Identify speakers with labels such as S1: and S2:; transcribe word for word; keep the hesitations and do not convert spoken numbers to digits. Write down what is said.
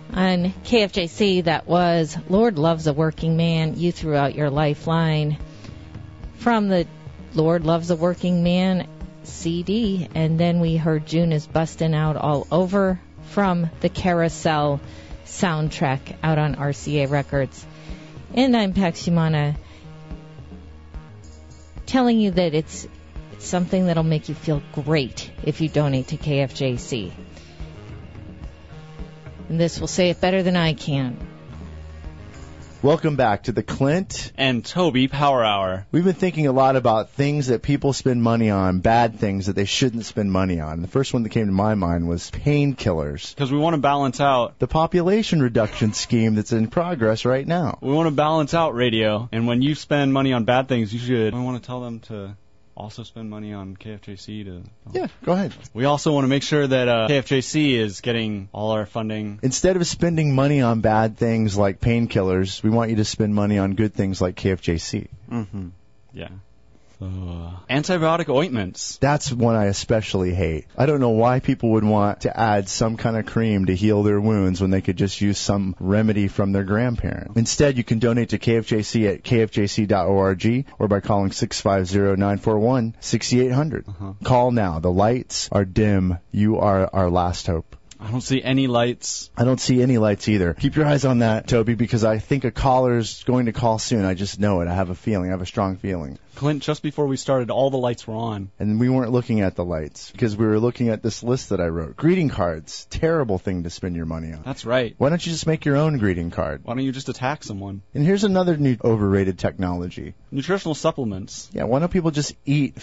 S1: On K F J C, that was Lord Loves a Working Man. You threw out your lifeline from the Lord Loves a Working Man C D. And then we heard June is Bustin' Out All Over from the Carousel soundtrack out on R C A Records. And I'm Pax Humana, telling you that it's, it's something that'll make you feel great if you donate to K F J C. And this will say it better than I can.
S2: Welcome back to the Clint
S3: and Toby Power Hour.
S2: We've been thinking a lot about things that people spend money on, bad things that they shouldn't spend money on. The first one that came to my mind was painkillers.
S3: Because we want to balance out
S2: the population reduction scheme that's in progress right now.
S3: We want to balance out radio. And when you spend money on bad things, you should. I want to tell them to also spend money on K F J C to... Oh.
S2: Yeah, go ahead.
S3: We also want to make sure that uh, K F J C is getting all our funding.
S2: Instead of spending money on bad things like painkillers, we want you to spend money on good things like K F J C.
S3: Mm-hmm. Yeah. So, uh, antibiotic ointments.
S2: That's one I especially hate. I don't know why people would want to add some kind of cream to heal their wounds when they could just use some remedy from their grandparent. Instead, you can donate to K F J C at K F J C dot org or by calling six five zero, nine four one, six eight zero zero. Uh-huh. Call now. The lights are dim. You are our last hope.
S3: I don't see any lights.
S2: I don't see any lights either. Keep your eyes on that, Toby, because I think a caller's going to call soon. I just know it. I have a feeling. I have a strong feeling.
S3: Clint, just before we started, all the lights were on.
S2: And we weren't looking at the lights because we were looking at this list that I wrote. Greeting cards. Terrible thing to spend your money on.
S3: That's right.
S2: Why don't you just make your own greeting card?
S3: Why don't you just attack someone?
S2: And here's another new overrated technology.
S3: Nutritional supplements.
S2: Yeah, why don't people just eat